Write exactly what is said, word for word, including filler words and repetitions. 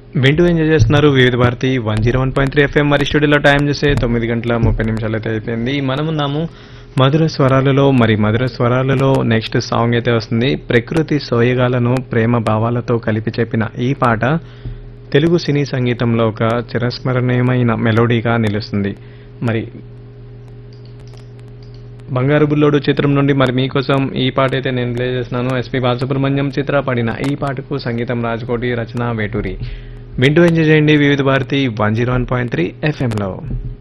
వింటూ ఎంజాయ్ చేస్తున్నారు వివిధ Bharati one zero one point three FM. మరి స్టూడియోలో టైం చేసే తొమ్మిది గంటల ముప్పై నిమిషాలు అయితే అయిపోయింది. మనమున్నాము మధుర స్వరాలలో. మరి మధుర స్వరాలలో నెక్స్ట్ సాంగ్ అయితే వస్తుంది. ప్రకృతి సోయగాలను ప్రేమ భావాలతో కలిపి చెప్పిన ఈ పాట తెలుగు సినీ సంగీతంలో ఒక చిరస్మరణీయమైన మెలోడీగా నిలుస్తుంది. మరి బంగారు బుల్లోడు చిత్రం నుండి మరి మీకోసం ఈ పాట అయితే నేను ప్లే చేస్తున్నాను. ఎస్పి బాలసుబ్రహ్మణ్యం చిత్ర పాడిన ఈ పాటకు సంగీతం రాజకోటి, రచన వేటూరి. వింటూ ఎంజాయ్ చేయండి వివిధ Bharati one zero one point three ఎఫ్ఎంలో.